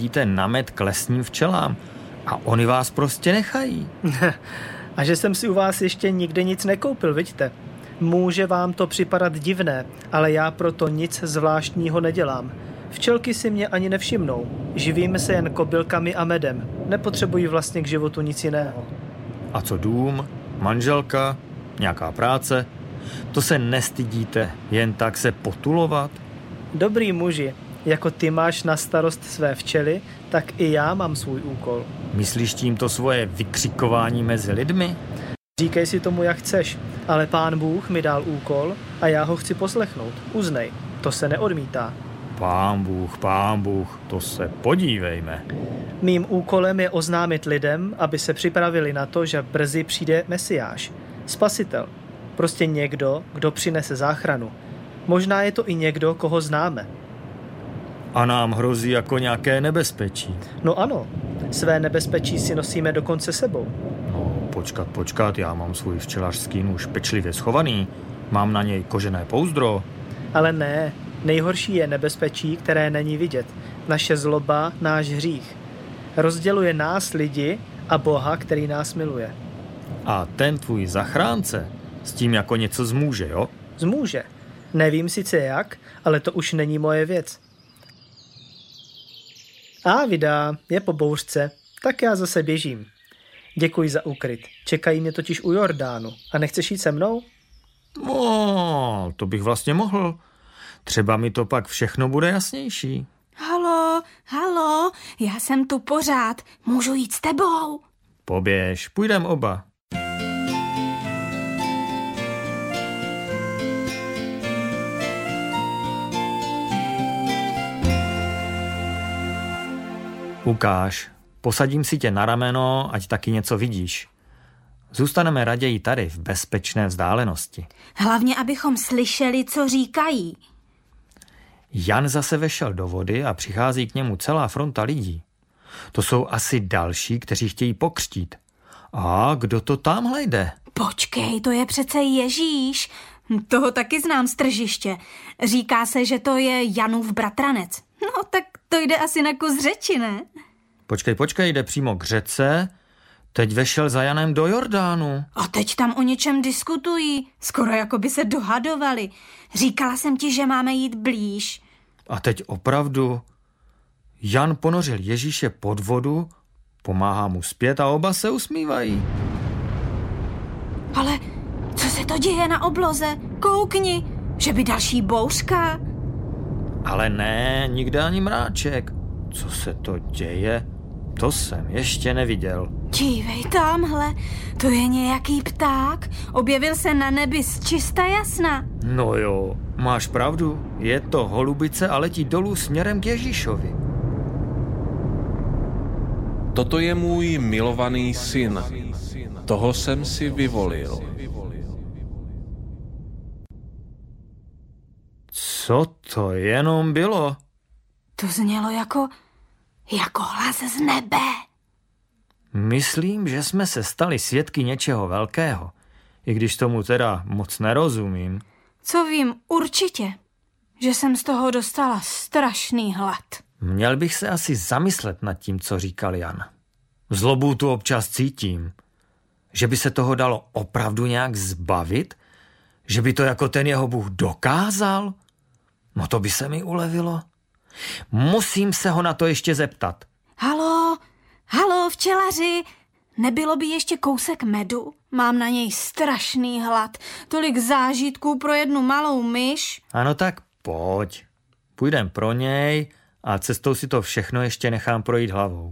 chodíte na med k lesním včelám a oni vás prostě nechají. A že jsem si u vás ještě nikdy nic nekoupil, vidíte? Může vám to připadat divné, ale já proto nic zvláštního nedělám. Včelky si mě ani nevšimnou. Živíme se jen kobylkami a medem. Nepotřebují vlastně k životu nic jiného. A co dům, manželka, nějaká práce? To se nestydíte jen tak se potulovat? Dobrý muži, jako ty máš na starost své včely, tak i já mám svůj úkol. Myslíš tímto svoje vykřikování mezi lidmi? Říkej si tomu, jak chceš, ale Pán Bůh mi dal úkol a já ho chci poslechnout. Uznej, to se neodmítá. Pán Bůh, to se podívejme. Mým úkolem je oznámit lidem, aby se připravili na to, že brzy přijde Mesiáš, Spasitel. Prostě někdo, kdo přinese záchranu. Možná je to i někdo, koho známe. A nám hrozí jako nějaké nebezpečí. No ano, své nebezpečí si nosíme dokonce sebou. No, počkat, já mám svůj včelařský nůž pečlivě schovaný. Mám na něj kožené pouzdro. Ale ne, nejhorší je nebezpečí, které není vidět. Naše zloba, náš hřích. Rozděluje nás lidi a Boha, který nás miluje. A ten tvůj zachránce s tím jako něco zmůže, jo? Zmůže. Nevím sice jak, ale to už není moje věc. A vydá, je po bouřce, tak já zase běžím. Děkuji za úkryt. Čekají mě totiž u Jordánu. A nechceš jít se mnou? No, to bych vlastně mohl. Třeba mi to pak všechno bude jasnější. Halo, já jsem tu pořád. Můžu jít s tebou? Poběž, půjdem oba. Ukáž, posadím si tě na rameno, ať taky něco vidíš. Zůstaneme raději tady, v bezpečné vzdálenosti. Hlavně, abychom slyšeli, co říkají. Jan zase vešel do vody a přichází k němu celá fronta lidí. To jsou asi další, kteří chtějí pokřtít. A kdo to tamhle jde? Počkej, to je přece Ježíš. Toho taky znám z tržiště. Říká se, že to je Janův bratranec. No tak to jde asi na kus řeči, ne? Počkej, jde přímo k řece. Teď vešel za Janem do Jordánu. A teď tam o něčem diskutují. Skoro jako by se dohadovali. Říkala jsem ti, že máme jít blíž. A teď opravdu. Jan ponořil Ježíše pod vodu, pomáhá mu zpět a oba se usmívají. Ale co se to děje na obloze? Koukni, že by další bouřka. Ale ne, nikde ani mráček. Co se to děje? To jsem ještě neviděl. Dívej tamhle, to je nějaký pták. Objevil se na nebi z čista jasna. No jo, máš pravdu. Je to holubice a letí dolů směrem k Ježíšovi. Toto je můj milovaný syn. Toho jsem si vyvolil. Co to jenom bylo? To znělo jako hlas z nebe. Myslím, že jsme se stali svědky něčeho velkého, i když tomu teda moc nerozumím. Co vím určitě, že jsem z toho dostala strašný hlad. Měl bych se asi zamyslet nad tím, co říkal Jan. Zlobu tu občas cítím. Že by se toho dalo opravdu nějak zbavit? Že by to jako ten jeho Bůh dokázal? No to by se mi ulevilo. Musím se ho na to ještě zeptat. Halo, včelaři, nebylo by ještě kousek medu? Mám na něj strašný hlad. Tolik zážitků pro jednu malou myš. Ano, tak pojď. Půjdem pro něj a cestou si to všechno ještě nechám projít hlavou.